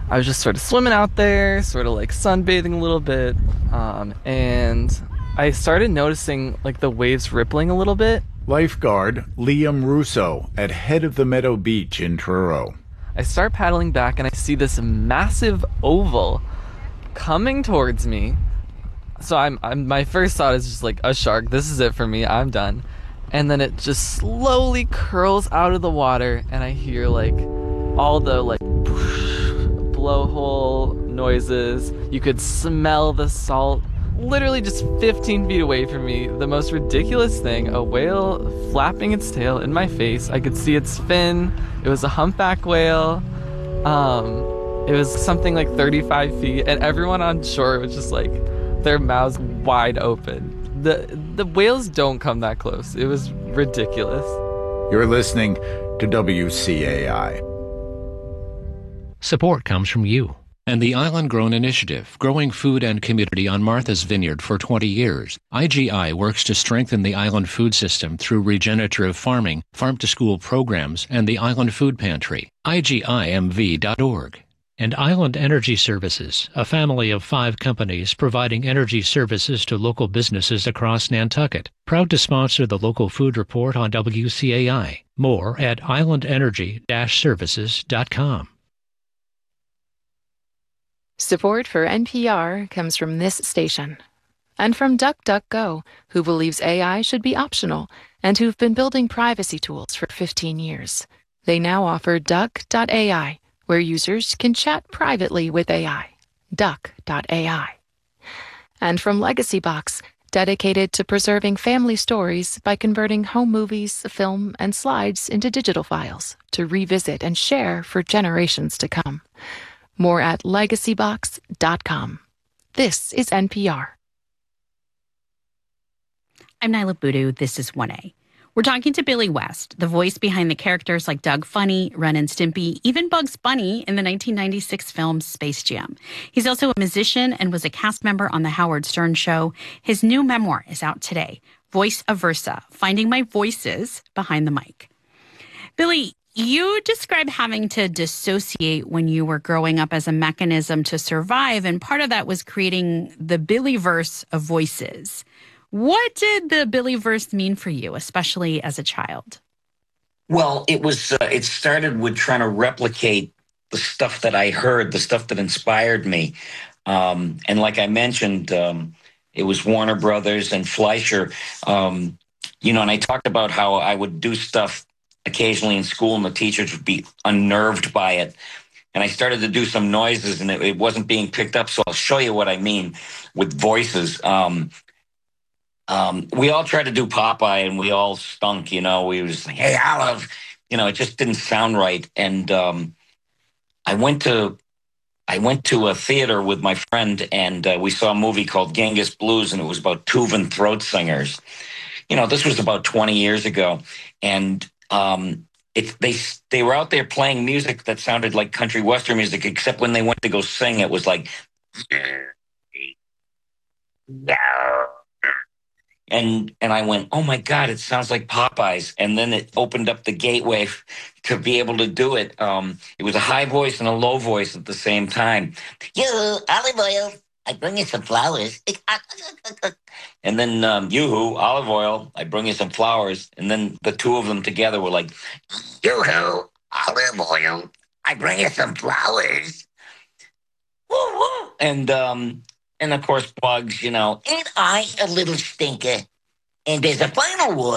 I was just sort of swimming out there, sort of like sunbathing a little bit, and I started noticing like the waves rippling a little bit. Lifeguard Liam Russo at Head of the Meadow Beach in Truro. I start paddling back and I see this massive oval coming towards me. So I'm my first thought is just like a shark. This is it for me. I'm done. And then it just slowly curls out of the water, and I hear like all the like blowhole noises. You could smell the salt. Literally just 15 feet away from me, the most ridiculous thing, a whale flapping its tail in my face. I could see its fin. It was a humpback whale. It was something like 35 feet, and everyone on shore was just like their mouths wide open. The whales don't come that close. It was ridiculous. You're listening to WCAI. Support comes from you and the Island Grown Initiative, growing food and community on Martha's Vineyard for 20 years. IGI works to strengthen the island food system through regenerative farming, farm-to-school programs, and the Island Food Pantry. IGIMV.org. And Island Energy Services, a family of 5 companies providing energy services to local businesses across Nantucket. Proud to sponsor the local food report on WCAI. More at islandenergy-services.com. Support for NPR comes from this station and from DuckDuckGo, who believes AI should be optional and who've been building privacy tools for 15 years. They now offer Duck.ai, where users can chat privately with AI. Duck.ai. And from LegacyBox, dedicated to preserving family stories by converting home movies, film, and slides into digital files to revisit and share for generations to come. More at legacybox.com. This is NPR. I'm Nyla Boodoo. This is 1A. We're talking to Billy West, the voice behind the characters like Doug Funny, Ren and Stimpy, even Bugs Bunny in the 1996 film Space Jam. He's also a musician and was a cast member on The Howard Stern Show. His new memoir is out today, Voice Aversa, Finding My Voices Behind the Mic. Billy, you describe having to dissociate when you were growing up as a mechanism to survive, and part of that was creating the Billyverse of voices. What did the Billyverse mean for you, especially as a child? Well, it started with trying to replicate the stuff that I heard, the stuff that inspired me. And like I mentioned, it was Warner Brothers and Fleischer. And I talked about how I would do stuff occasionally in school and the teachers would be unnerved by it. And I started to do some noises and it wasn't being picked up. So I'll show you what I mean with voices. We all tried to do Popeye and we all stunk, we was like, hey, Olive, it just didn't sound right. And I went to a theater with my friend and we saw a movie called Genghis Blues, and it was about Tuvan throat singers. This was about 20 years ago. And they were out there playing music that sounded like country western music, except when they went to go sing, it was like, and I went, oh my God, it sounds like Popeyes. And then it opened up the gateway to be able to do it. It was a high voice and a low voice at the same time. You, olive oil, I bring you some flowers. And then, yoo-hoo, olive oil, I bring you some flowers. And then the two of them together were like, yoo-hoo, olive oil, I bring you some flowers. Woo-woo. And of course, Bugs, ain't I a little stinker? And there's a final word.